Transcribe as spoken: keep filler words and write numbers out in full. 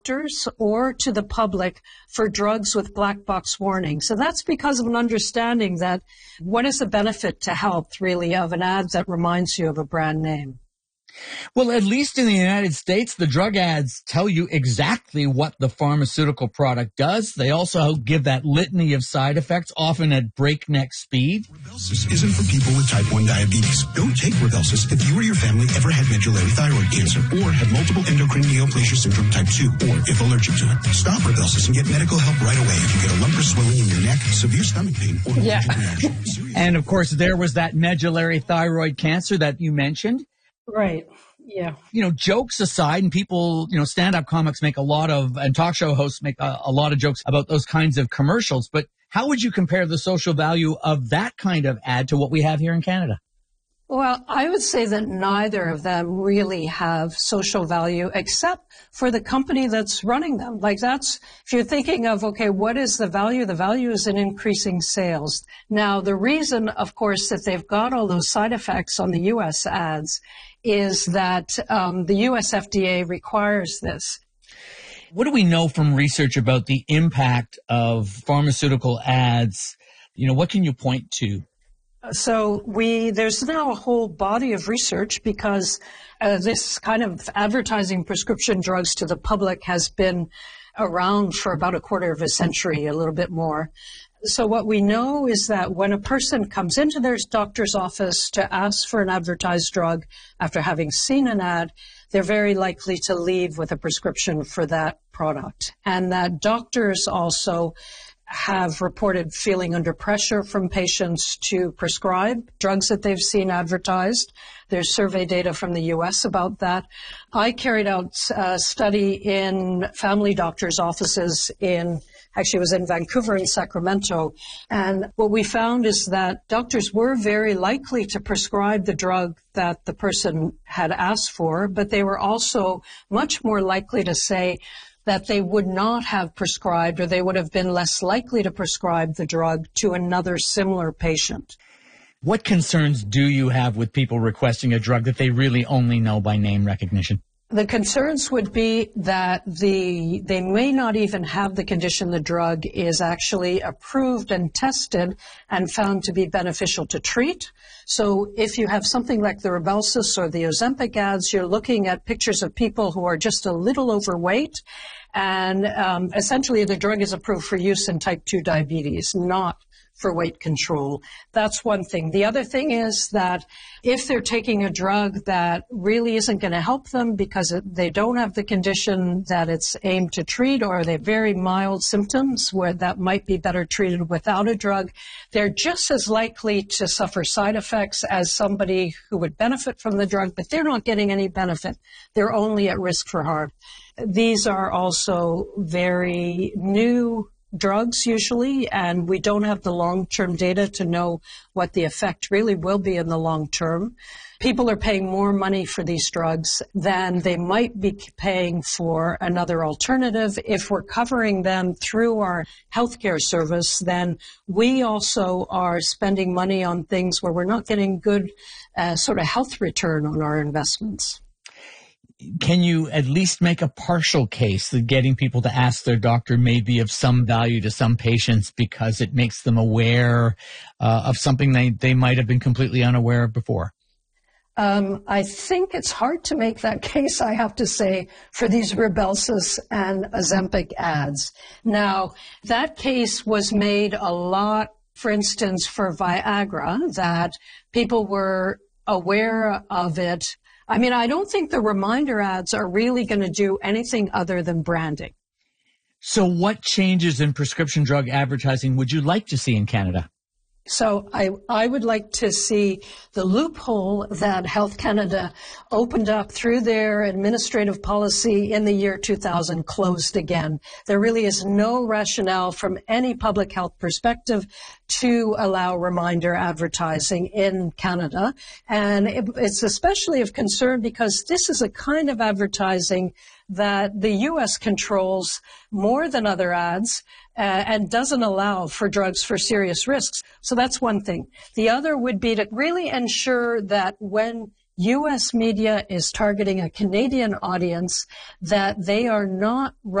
doctors or to the public for drugs with black box warnings. So that's because of an understanding that what is the benefit to health, really, of an ad that reminds you of a brand name? Well, at least in the United States, the drug ads tell you exactly what the pharmaceutical product does. They also give that litany of side effects, often at breakneck speed. Rybelsus isn't for people with type one diabetes. Don't take Rybelsus if you or your family ever had medullary thyroid cancer or had multiple endocrine neoplasia syndrome type two, or if allergic to it. Stop Rybelsus and get medical help right away if you get a lump or swelling in your neck, severe stomach pain, or yeah. And, of course, there was that medullary thyroid cancer that you mentioned. Right. Yeah. You know, jokes aside, and people, you know, stand-up comics make a lot of, and talk show hosts make a, a lot of jokes about those kinds of commercials. But how would you compare the social value of that kind of ad to what we have here in Canada? Well, I would say that neither of them really have social value except for the company that's running them. Like that's, if you're thinking of, okay, what is the value? The value is in increasing sales. Now, the reason, of course, that they've got all those side effects on the U S ads is that um, the U S F D A requires this. What do we know from research about the impact of pharmaceutical ads? You know, what can you point to? So we, there's now a whole body of research because uh, this kind of advertising prescription drugs to the public has been around for about a quarter of a century, a little bit more. So what we know is that when a person comes into their doctor's office to ask for an advertised drug after having seen an ad, they're very likely to leave with a prescription for that product. And that doctors also have reported feeling under pressure from patients to prescribe drugs that they've seen advertised. There's survey data from the U S about that. I carried out a study in family doctors' offices in, actually it was in Vancouver and Sacramento. And what we found is that doctors were very likely to prescribe the drug that the person had asked for, but they were also much more likely to say that they would not have prescribed, or they would have been less likely to prescribe the drug to another similar patient. What concerns do you have with people requesting a drug that they really only know by name recognition? The concerns would be that the they may not even have the condition the drug is actually approved and tested and found to be beneficial to treat. So if you have something like the Rybelsus or the Ozempic ads, you're looking at pictures of people who are just a little overweight, and um, essentially the drug is approved for use in type two diabetes, not for weight control. That's one thing. The other thing is that if they're taking a drug that really isn't going to help them because it, they don't have the condition that it's aimed to treat, or they have very mild symptoms where that might be better treated without a drug, they're just as likely to suffer side effects as somebody who would benefit from the drug, but they're not getting any benefit. They're only at risk for harm. These are also very new drugs usually, and we don't have the long-term data to know what the effect really will be in the long term. People are paying more money for these drugs than they might be paying for another alternative. If we're covering them through our healthcare service, then we also are spending money on things where we're not getting good uh, sort of health return on our investments. Can you at least make a partial case that getting people to ask their doctor may be of some value to some patients because it makes them aware uh, of something they, they might have been completely unaware of before? Um, I think it's hard to make that case, I have to say, for these Rybelsus and Ozempic ads. Now, that case was made a lot, for instance, for Viagra, that people were aware of it. I mean, I don't think the reminder ads are really going to do anything other than branding. So what changes in prescription drug advertising would you like to see in Canada? So I, I would like to see the loophole that Health Canada opened up through their administrative policy in the year two thousand closed again. There really is no rationale from any public health perspective to allow reminder advertising in Canada. And it, it's especially of concern because this is a kind of advertising that the U S controls more than other ads uh, and doesn't allow for drugs for serious risks. So that's one thing. The other would be to really ensure that when U S media is targeting a Canadian audience that they are not